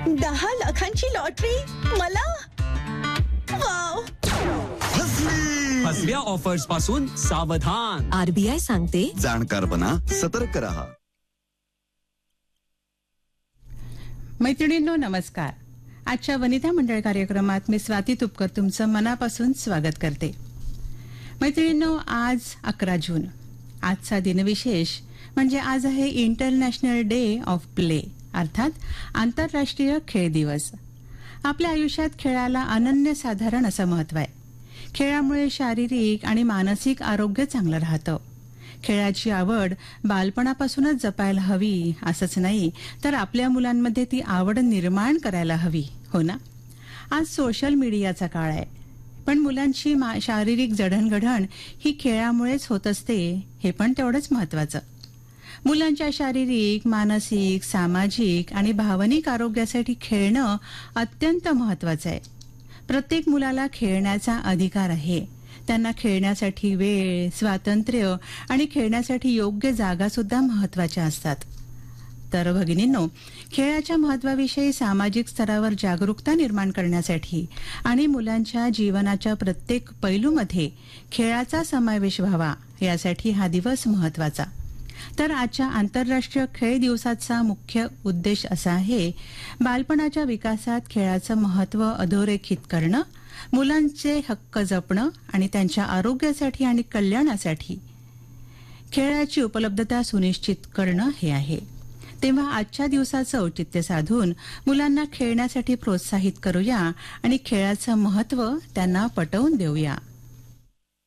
10 लाखांची लॉटरी मला? वाव. फसव्या ऑफर्स पासून सावधान. आरबीआय सांगते, जाणकार बना, सतर्क रहा. मैत्रिणींनो नमस्कार. आजच्या वनिता मंडळ कार्यक्रमात मी स्वाती तुपकर तुमचं मनापासून स्वागत करते. मैत्रिणींनो, आज 11 जून. आजचा दिनविशेष म्हणजे आज आहे इंटरनॅशनल डे ऑफ प्ले, अर्थात आंतरराष्ट्रीय खेळ दिवस. आपल्या आयुष्यात खेळाला अनन्यसाधारण असं महत्व आहे. खेळामुळे शारीरिक आणि मानसिक आरोग्य चांगलं राहतं. खेळाची आवड बालपणापासूनच जपायला हवी असंच नाही, तर आपल्या मुलांमध्ये ती आवड निर्माण करायला हवी, हो ना? आज सोशल मीडियाचा काळ आहे, पण मुलांची शारीरिक जडणघडण ही खेळामुळेच होत असते, हे पण तेवढंच महत्वाचं. मुलांच्या शारीरिक, मानसिक, सामाजिक आणि भावनिक आरोग्यासाठी खेळणं अत्यंत महत्वाचं आहे. प्रत्येक मुलाला खेळण्याचा अधिकार आहे. त्यांना खेळण्यासाठी वेळ, स्वातंत्र्य आणि खेळण्यासाठी योग्य जागा सुद्धा महत्वाच्या असतात. तर भगिनींनो, खेळाच्या महत्वाविषयी सामाजिक स्तरावर जागरूकता निर्माण करण्यासाठी आणि मुलांच्या जीवनाच्या प्रत्येक पैलूमध्ये खेळाचा समावेश व्हावा, यासाठी हा दिवस महत्वाचा. तर आजच्या आंतरराष्ट्रीय खेळ दिवसाचा मुख्य उद्देश असा आहे, बालपणाच्या विकासात खेळाचं महत्व अधोरेखित करणं, मुलांचे हक्क जपणं आणि त्यांच्या आरोग्यासाठी आणि कल्याणासाठी खेळाची उपलब्धता सुनिश्चित करणं हे आहे. तेव्हा आजच्या दिवसाचं औचित्य साधून मुलांना खेळण्यासाठी प्रोत्साहित करूया आणि खेळाचं महत्व त्यांना पटवून देऊया.